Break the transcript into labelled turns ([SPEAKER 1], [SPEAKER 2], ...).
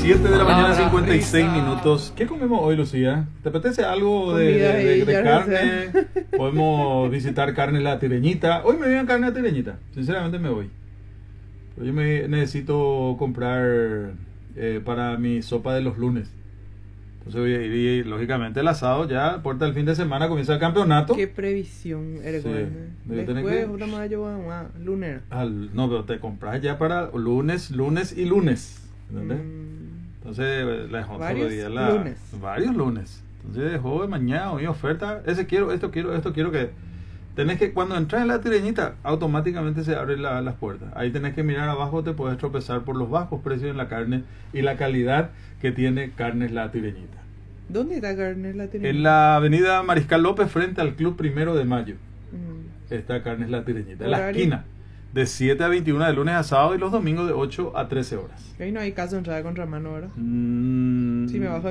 [SPEAKER 1] 7 de la mañana, 56 minutos. ¿Qué comemos hoy, Lucía? ¿Te apetece algo de carne? Podemos visitar Carnes La Tireñita. Hoy me voy a Carnes La Tireñita. Sinceramente me voy. Yo necesito comprar para mi sopa de los lunes. Entonces voy a ir y lógicamente el asado ya, puerta del fin de semana, comienza el campeonato.
[SPEAKER 2] Qué previsión, eres
[SPEAKER 1] Sí.
[SPEAKER 2] después otra mayo lunes.
[SPEAKER 1] No, pero te compras ya para lunes y lunes. ¿Entendés? Entonces les dejó
[SPEAKER 2] Varios
[SPEAKER 1] día
[SPEAKER 2] lunes.
[SPEAKER 1] varios lunes. Entonces dejó de mañana mi oferta. Esto quiero que tenés que, cuando entras en La Tireñita, automáticamente se abren las puertas. Ahí tenés que mirar abajo, te puedes tropezar por los bajos precios en la carne y la calidad que tiene Carnes La Tireñita.
[SPEAKER 2] ¿Dónde está Carnes La Tireñita?
[SPEAKER 1] En la avenida Mariscal López, frente al Club 1 de Mayo. Está Carnes La Tireñita. En la
[SPEAKER 2] ¿Horario?
[SPEAKER 1] esquina. De 7 a 21 de lunes a sábado y los domingos de 8 a 13 horas.
[SPEAKER 2] Ahí no hay caso de entrada contra mano ahora.
[SPEAKER 1] Mm,
[SPEAKER 2] Si me bajo